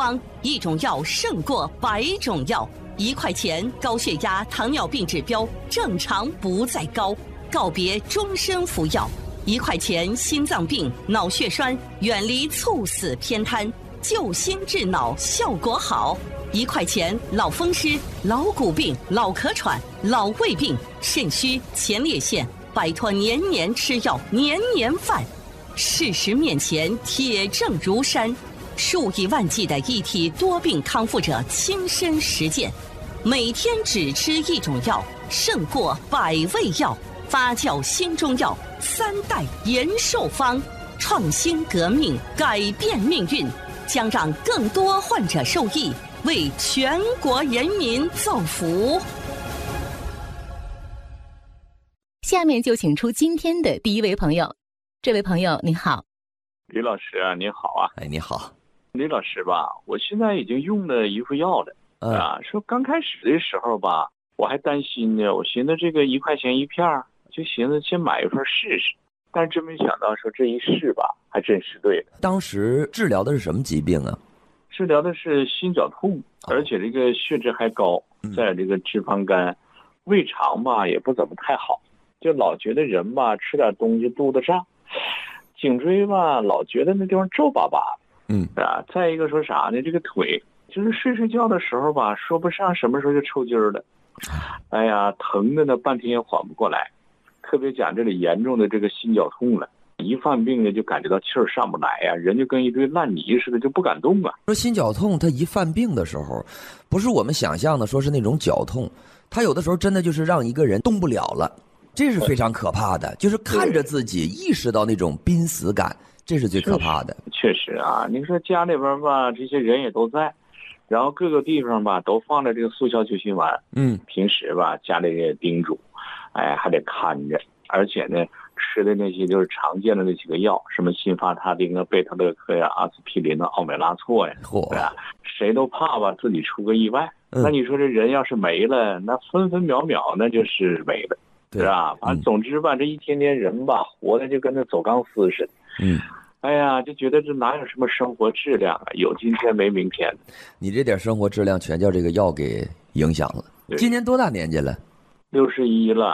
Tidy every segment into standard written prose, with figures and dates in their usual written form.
方，一种药胜过100种药。1块钱，高血压、糖尿病指标正常不再高，告别终身服药。1块钱，心脏病、脑血栓远离猝死偏瘫，救心治脑效果好。1块钱，老风湿、老骨病、老咳喘、老胃病、肾虚、前列腺，摆脱年年吃药、年年犯。事实面前，铁证如山，数以万计的一体多病康复者亲身实践，每天只吃一种药，胜过100味药。发酵新中药3代延寿方，创新革命，改变命运，将让更多患者受益，为全国人民造福。 下面就请出今天的第一位朋友。这位朋友你好。 李老师啊，你好啊。 你好。 李老师吧，我现在已经用了一副药了。说刚开始的时候吧，我还担心呢，我寻思这个1块钱一片，就寻思先买一份试试。但真没想到说这一试吧，还真是对的。 当时治疗的是什么疾病啊？ 治疗的是心绞痛，而且这个血脂还高，在这个脂肪肝，胃肠吧也不怎么太好，就老觉得人吧吃点东西肚子胀。颈椎吧，老觉得那地方皱巴巴的，再一个说啥呢？这个腿就是睡觉的时候吧，说不上什么时候就抽筋了，哎呀，疼的呢半天也缓不过来。特别讲这里严重的这个心绞痛了，一犯病呢就感觉到气儿上不来呀，人就跟一堆烂泥似的，就不敢动啊。 说心绞痛，它一犯病的时候，不是我们想象的说是那种绞痛，它有的时候真的就是让一个人动不了了。这是非常可怕的，就是看着自己意识到那种濒死感，这是最可怕的。 确实啊，你说家里边吧，这些人也都在，然后各个地方吧都放着这个速效救心丸，平时吧家里也叮嘱，哎，还得看着，而且呢吃的那些就是常见的那几个药，什么辛发他汀啊、贝塔勒克呀、阿司匹林啊、奥美拉唑呀，对吧？谁都怕吧自己出个意外，那你说这人要是没了，那分分秒秒那就是没了。是吧？反正总之吧，这一天天人吧，活的就跟那走钢丝似的。哎呀，就觉得这哪有什么生活质量啊？有今天没明天。 你这点生活质量全叫这个药给影响了。今年多大年纪了 ？61了。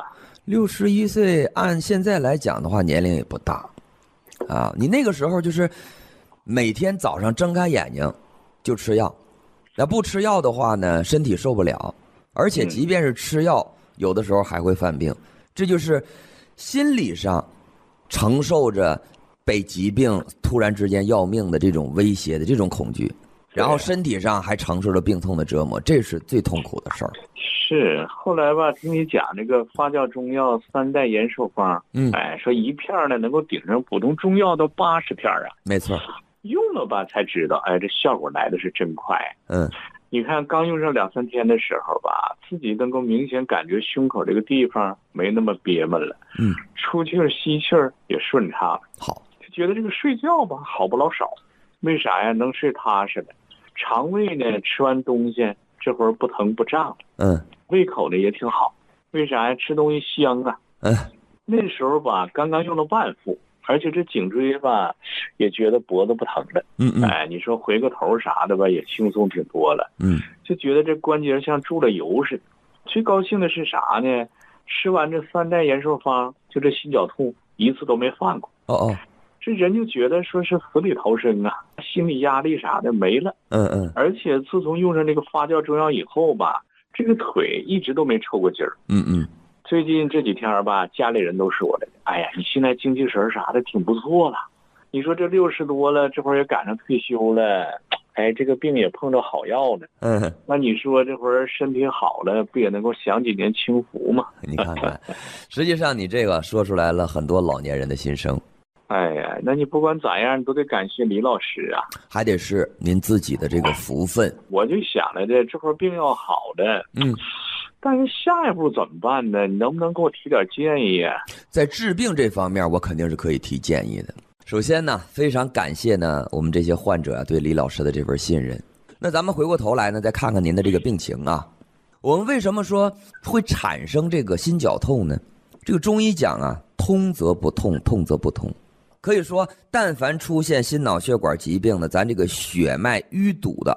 61岁，按现在来讲的话，年龄也不大啊。你那个时候就是每天早上睁开眼睛就吃药，那不吃药的话呢，身体受不了，而且即便是吃药。有的时候还会犯病，这就是心理上承受着被疾病突然之间要命的这种威胁的这种恐惧，然后身体上还承受着病痛的折磨，这是最痛苦的事儿。 是后来吧，听你讲这个发酵中药3代延寿方，说一片呢能够顶上普通中药都80片啊。 没错， 用了吧才知道，哎，这效果来的是真快。你看刚用上2、3天的时候吧，自己能够明显感觉胸口这个地方没那么憋闷了，出气儿吸气儿也顺畅了， 好， 就觉得这个睡觉吧好不老少。为啥呀？能睡踏实了，肠胃呢吃完东西这会儿不疼不胀了，胃口呢也挺好。为啥呀？吃东西香啊。那时候吧刚刚用了半副，而且这颈椎吧也觉得脖子不疼了，你说回个头啥的吧也轻松挺多了，就觉得这关节像注了油似的。最高兴的是啥呢？吃完这3代延寿方，就这心绞痛一次都没犯过。这人就觉得说是死里逃生啊，心理压力啥的没了。而且自从用上这个发酵中药以后吧，这个腿一直都没抽过筋儿。最近这几天吧，家里人都说了，哎呀，你现在精气神啥的挺不错了。你说这60多了，这会儿也赶上退休了，哎，这个病也碰着好药了。那你说这会儿身体好了，不也能够享几年清福吗？ 你看看，实际上你这个说出来了很多老年人的心声。 哎呀，那你不管咋样，你都得感谢李老师啊， 还得是您自己的这个福分。 我就想来着，这会儿病要好的，但是下一步怎么办呢？你能不能给我提点建议啊？ 在治病这方面，我肯定是可以提建议的。首先呢，非常感谢呢我们这些患者对李老师的这份信任。那咱们回过头来呢，再看看您的这个病情啊。我们为什么说会产生这个心绞痛呢？这个中医讲啊，通则不痛，痛则不通。可以说，但凡出现心脑血管疾病的，咱这个血脉淤堵的